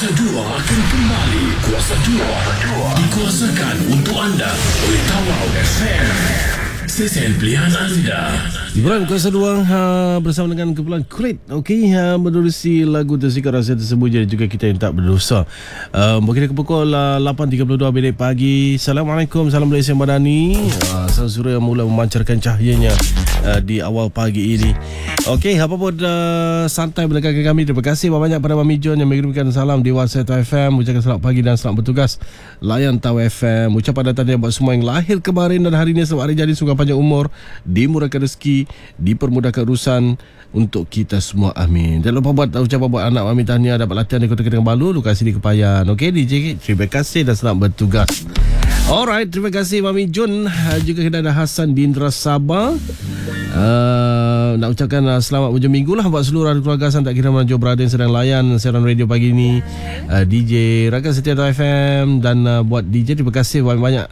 Kuasa 2 akan kembali. Kuasa 2 dikuasakan untuk anda oleh Tawau FM, stesen pilihan anda. Hiburan Kuasa 2 bersama dengan kumpulan Kulit. Okey, menerusi lagu Tersikat Rahsia Tersembunyi dan juga Kita Yang Tak Berdosa. Kita ke pukul 8.32 pagi. Assalamualaikum, salam Malaysia Madani. Sang surya mula memancarkan cahayanya di awal pagi ini. Okey, apa pun santai belakang kami. Terima kasih banyak pada Mami John yang mengirimkan salam di WhatsApp Tau FM. Ucapkan selamat pagi dan selamat bertugas layan Tau FM. Ucapan datangnya buat semua yang lahir kemarin dan hari ini selamat hari jadi, semoga panjang umur, dimurahkan rezeki, dipermudahkan urusan untuk kita semua, amin. Jangan lupa buat ucapan buat anak Mami Tahniah dapat latihan di Kota Kinabalu, Balu, lokasi di Kepayan. Okey DJ, terima kasih dan selamat bertugas. Alright, terima kasih Mami Jun. Juga kita ada Hasan di Indra Sabah. Nak ucapkan selamat hujung minggu lah buat seluruh keluarga Hasan, tak kira mana jauh berada yang sedang layan siaran radio pagi ni. DJ Rakan Setia Tau FM dan buat DJ, terima kasih banyak-banyak.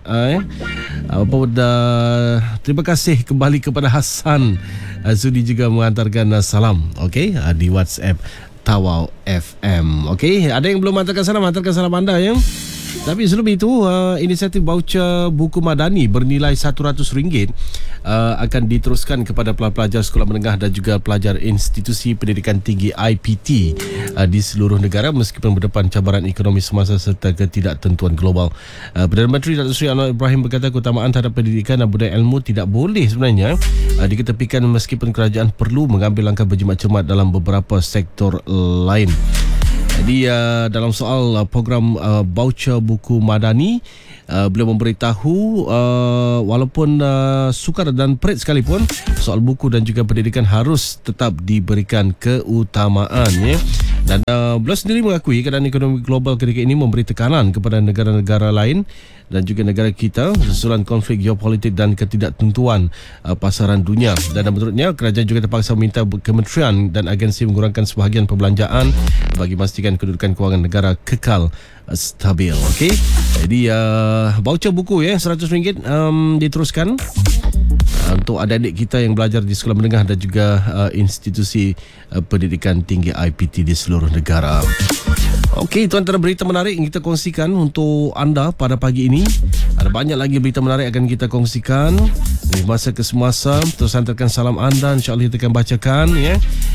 Terima kasih kembali kepada Hasan. Sudi juga mengantarkan salam, okey, di WhatsApp Tawau FM. Okey, ada yang belum hantarkan salam anda ya. Tapi sebelum itu, inisiatif voucher buku Madani bernilai RM100 akan diteruskan kepada pelajar sekolah menengah dan juga pelajar institusi pendidikan tinggi IPT di seluruh negara meskipun berdepan cabaran ekonomi semasa serta ketidaktentuan global. Perdana Menteri Datuk Seri Anwar Ibrahim berkata keutamaan terhadap pendidikan dan budaya ilmu tidak boleh sebenarnya diketepikan meskipun kerajaan perlu mengambil langkah berjimat cermat dalam beberapa sektor lain. Jadi dalam soal program voucher buku Madani, beliau memberitahu walaupun sukar dan perit sekalipun, soal buku dan juga pendidikan harus tetap diberikan keutamaan ya. Dan beliau sendiri mengakui keadaan ekonomi global ketika ini memberi tekanan kepada negara-negara lain dan juga negara kita susulan konflik geopolitik dan ketidaktentuan pasaran dunia. Dan menurutnya kerajaan juga terpaksa meminta kementerian dan agensi mengurangkan sebahagian perbelanjaan bagi memastikan kedudukan kewangan negara kekal stabil. Okey. Jadi voucher buku ya RM100 diteruskan untuk adik-adik kita yang belajar di sekolah menengah dan juga institusi pendidikan tinggi IPT di seluruh negara. Okey, itu antara berita menarik yang kita kongsikan untuk anda pada pagi ini. Ada banyak lagi berita menarik akan kita kongsikan dari masa ke semasa. Terus hantarkan salam anda, insya-Allah kita akan bacakan ya.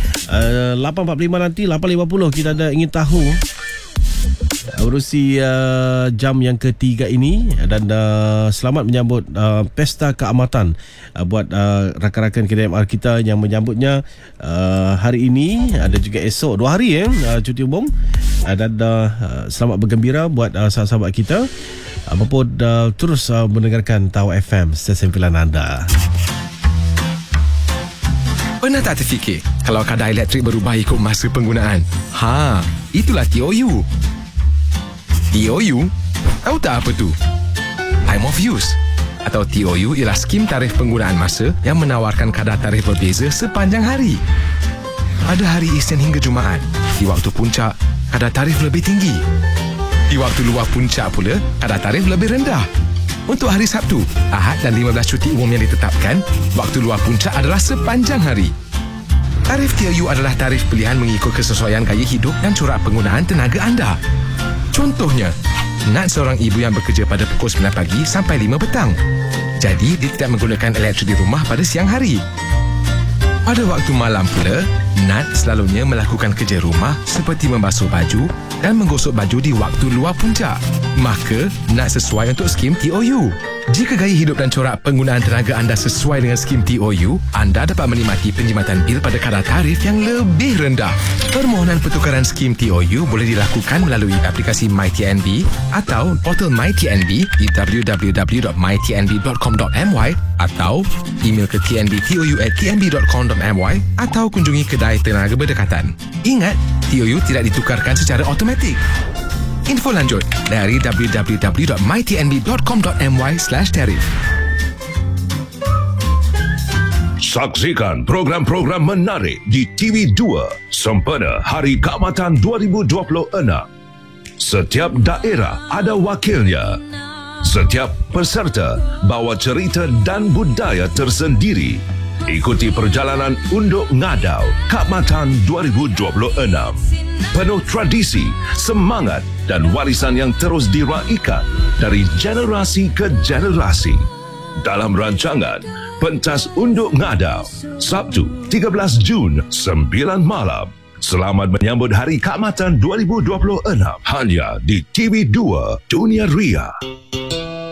8.45 nanti, 8.50 kita ada ingin tahu urusi jam yang ketiga ini. Dan selamat menyambut Pesta Keamatan buat rakan-rakan KDMR kita yang menyambutnya hari ini, ada juga esok, 2 hari cuti umum. Dan selamat bergembira buat sahabat-sahabat kita. Apapun terus mendengarkan Tau FM, stesen pilihan anda. Pernah tak terfikir kalau kadar elektrik berubah ikut masa penggunaan? Itulah TOU. TOU? Tahu tak apa tu? Time of Use atau TOU ialah skim tarif penggunaan masa yang menawarkan kadar tarif berbeza sepanjang hari. Pada hari Isnin hingga Jumaat, di waktu puncak, kadar tarif lebih tinggi. Di waktu luar puncak pula, kadar tarif lebih rendah. Untuk hari Sabtu, Ahad dan 15 cuti umum yang ditetapkan, waktu luar puncak adalah sepanjang hari. Tarif TOU adalah tarif pilihan mengikut kesesuaian gaya hidup dan corak penggunaan tenaga anda. Contohnya, Nat seorang ibu yang bekerja pada pukul 9 pagi sampai 5 petang. Jadi, dia tidak menggunakan elektrik di rumah pada siang hari. Pada waktu malam pula, Nat selalunya melakukan kerja rumah seperti membasuh baju dan menggosok baju di waktu luar puncak. Maka, Nat sesuai untuk skim TOU. Jika gaya hidup dan corak penggunaan tenaga anda sesuai dengan skim TOU, anda dapat menikmati penjimatan bil pada kadar tarif yang lebih rendah. Permohonan pertukaran skim TOU boleh dilakukan melalui aplikasi MyTNB atau portal MyTNB di www.mytnb.com.my atau email ke tnbtou@tnb.com.my atau kunjungi kedai tenaga berdekatan. Ingat, TOU tidak ditukarkan secara automatik. Info lanjut dari www.mytnb.com.my/tarif. Saksikan program-program menarik di TV2 sempena Hari Keamatan 2026. Setiap daerah ada wakilnya. Setiap peserta bawa cerita dan budaya tersendiri. Ikuti perjalanan Unduk Ngadau Kak Matan 2026. Penuh tradisi, semangat dan warisan yang terus diraikan dari generasi ke generasi. Dalam rancangan Pentas Unduk Ngadau, Sabtu 13 Jun 9 malam. Selamat menyambut Hari Kak Matan 2026 hanya di TV2 Dunia Ria.